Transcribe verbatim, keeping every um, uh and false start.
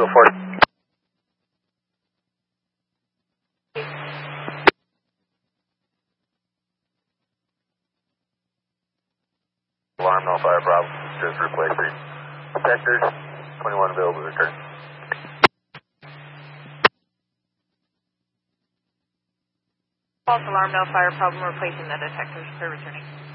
Go for it. Alarm, no fire problem. Just replacing detectors. twenty-one available to return. False alarm, no fire problem. Replacing the detectors for returning.